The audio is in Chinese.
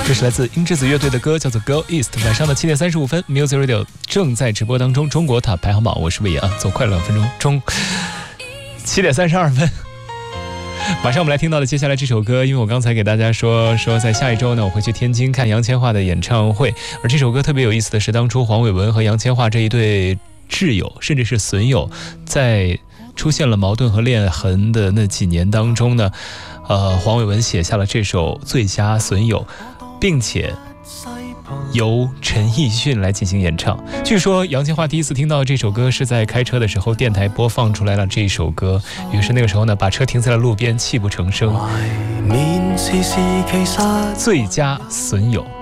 这是来自英之子乐队的歌，叫做 Go East。晚上的7点35分 Music Radio 正在直播当中，中国塔排行榜，我是魏岩啊，走快了2分钟，7点32分。马上我们来听到的接下来这首歌，因为我刚才给大家说在下一周呢，我会去天津看杨千嬅的演唱会。而这首歌特别有意思的是，当初黄伟文和杨千嬅这一对挚友甚至是损友，在出现了矛盾和裂痕的那几年当中呢，黄伟文写下了这首《最佳损友》，并且由陈奕迅来进行演唱。据说杨千嬅第一次听到这首歌是在开车的时候，电台播放出来了这首歌，于是那个时候呢，把车停在了路边，泣不成声。最佳损友。